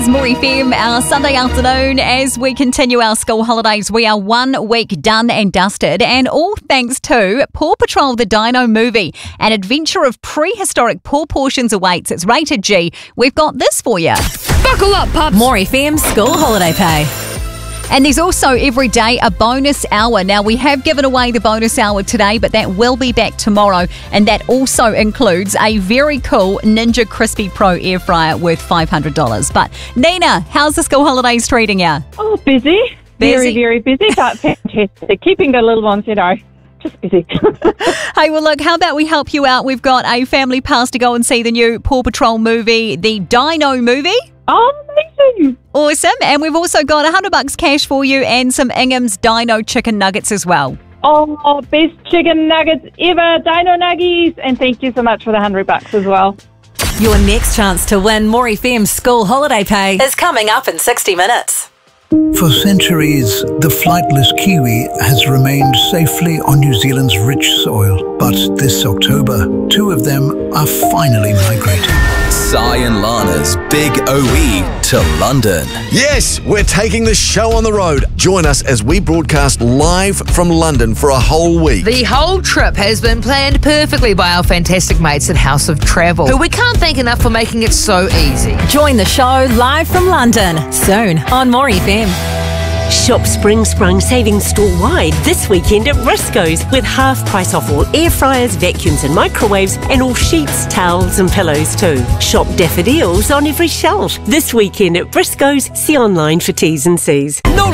More FM, our Sunday afternoon as we continue our school holidays. We are 1 week done and dusted, and all thanks to Paw Patrol the Dino movie. An adventure of prehistoric paw portions awaits. It's rated G. We've got this for you. Buckle up, pups. More FM school holiday pay. And there's also every day a bonus hour. Now, we have given away the bonus hour today, but that will be back tomorrow. And that also includes a very cool Ninja Crispy Pro air fryer worth $500. But Nina, how's the school holidays treating you? Oh, busy. Very, very busy, but fantastic. Keeping the little ones, just busy. Hey, well, look, how about we help you out? We've got a family pass to go and see the new Paw Patrol movie, the Dino movie. Oh, amazing. Awesome. And we've also got $100 cash for you and some Ingham's Dino chicken nuggets as well. Oh, best chicken nuggets ever, Dino Nuggies. And thank you so much for the $100 as well. Your next chance to win More FM school holiday pay is coming up in 60 minutes. For centuries, the flightless kiwi has remained safely on New Zealand's rich soil. But this October, 2 of them are finally migrating. Sai and Lana's Big OE to London. Yes, we're taking the show on the road. Join us as we broadcast live from London for a whole week. The whole trip has been planned perfectly by our fantastic mates at House of Travel, who we can't thank enough for making it so easy. Join the show live from London soon on More FM. Shop Spring Sprung savings store-wide this weekend at Briscoe's with half price off all air fryers, vacuums and microwaves and all sheets, towels and pillows too. Shop daffodils on every shelf this weekend at Briscoe's. See online for T's and C's.